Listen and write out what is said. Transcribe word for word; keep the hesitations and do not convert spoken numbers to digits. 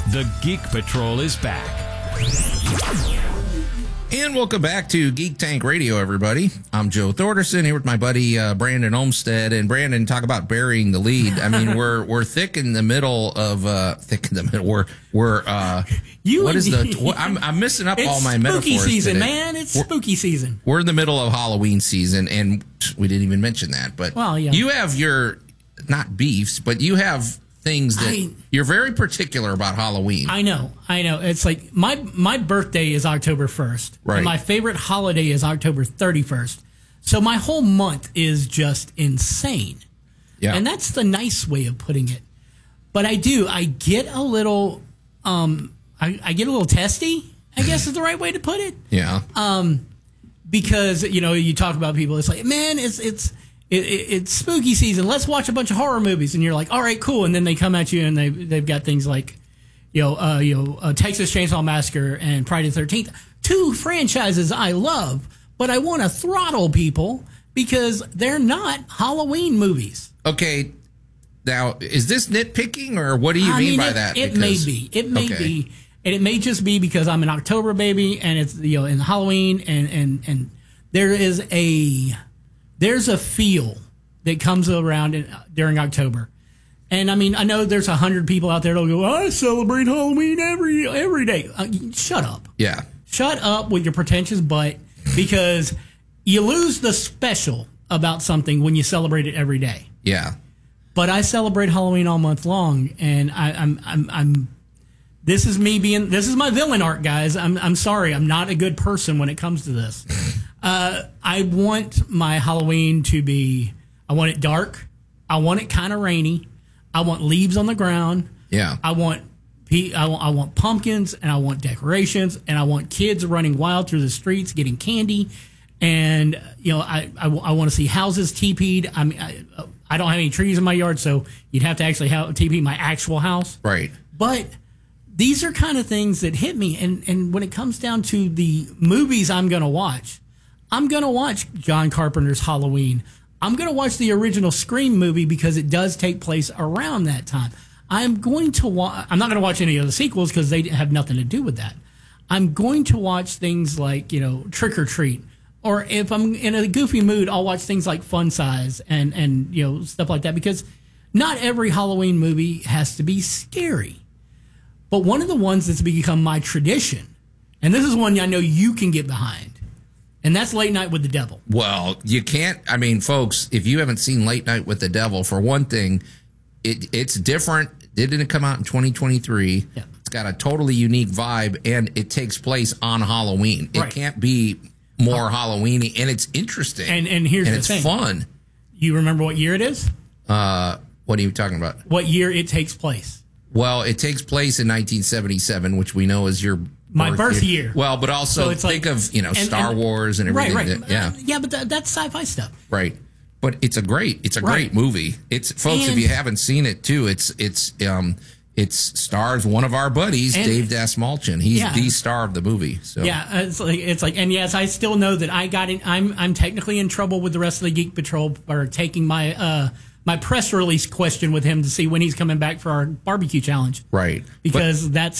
The Geek Patrol is back. And welcome back to Geek Tank Radio, everybody. I'm Joe Thorderson here with my buddy uh, Brandon Olmstead. And Brandon, talk about burying the lead. I mean, we're we're thick in the middle of uh, thick in the middle. We're we're uh, you what is the? What, I'm I'm missing up all my metaphors. It's spooky season, today. man. It's we're, spooky season. We're in the middle of Halloween season, and we didn't even mention that. But well, yeah. you have your not beefs, but you have things that I, you're very particular about Halloween. I know, I know. It's like my my birthday is October first. Right. And my favorite holiday is October thirty-first. So my whole month is just insane. Yeah. And that's the nice way of putting it. But I do, I get a little, um, I, I get a little testy, I guess is the right way to put it. Yeah. Um, because, you know, you talk about people, it's like, man, it's, it's, It, it, it's spooky season. Let's watch a bunch of horror movies, and you're like, "All right, cool." And then they come at you, and they they've got things like, you know, uh, you know, uh, Texas Chainsaw Massacre and Friday the thirteenth, two franchises I love, but I want to throttle people because they're not Halloween movies. Okay, now is this nitpicking, or what do you I mean, mean by it, that? It Because, may be. It may okay. be, and it may just be because I'm an October baby, and it's you know in Halloween, and and and there is a. There's a feel that comes around in, during October. And, I mean, I know there's a hundred people out there that'll go, I celebrate Halloween every every day. Uh, shut up. Yeah. Shut up with your pretentious butt because you lose the special about something when you celebrate it every day. Yeah. But I celebrate Halloween all month long, and I, I'm, I'm, I'm, this is me being, this is my villain arc, guys. I'm, I'm sorry. I'm not a good person when it comes to this. Uh, I want my Halloween to be, I want it dark. I want it kind of rainy. I want leaves on the ground. Yeah. I want, I want, I want pumpkins, and I want decorations, and I want kids running wild through the streets getting candy. And, you know, I, I, I want to see houses teepeed. I mean, I, I don't have any trees in my yard, so you'd have to actually have teepee my actual house. Right. But these are kind of things that hit me. And, and when it comes down to the movies I'm going to watch, I'm going to watch John Carpenter's Halloween. I'm going to watch the original Scream movie because it does take place around that time. I'm going to watch, I'm not going to watch any of the sequels because they have nothing to do with that. I'm going to watch things like, you know, Trick or Treat. Or if I'm in a goofy mood, I'll watch things like Fun Size and, and, you know, stuff like that because not every Halloween movie has to be scary. But one of the ones that's become my tradition, and this is one I know you can get behind, and that's Late Night with the Devil. Well, you can't. I mean, folks, if you haven't seen Late Night with the Devil, for one thing, it it's different. It didn't come out in twenty twenty-three. Yeah. It's got a totally unique vibe, and it takes place on Halloween. It Right. can't be more uh, Halloweeny, and it's interesting. And and here's and the it's thing. fun. You remember what year it is? Uh, what are you talking about? What year it takes place? Well, it takes place in nineteen seventy-seven, which we know is your My birth year. year. Well, but also So it's think like- of, you know, and- Star and- Wars and everything. Right, right. That, yeah. Uh, yeah, but that, that's sci-fi stuff. Right. But it's a great, it's a Right. great movie. It's folks, And- if you haven't seen it too, it's, it's, um, it's stars one of our buddies, And- Dave Dasmalchian. He's Yeah. the star of the movie. So Yeah, uh, it's like it's like, and yes, I still know that I got in. I'm I'm technically in trouble with the rest of the Geek Patrol for taking my uh my press release question with him to see when he's coming back for our barbecue challenge. Right. Because But- that's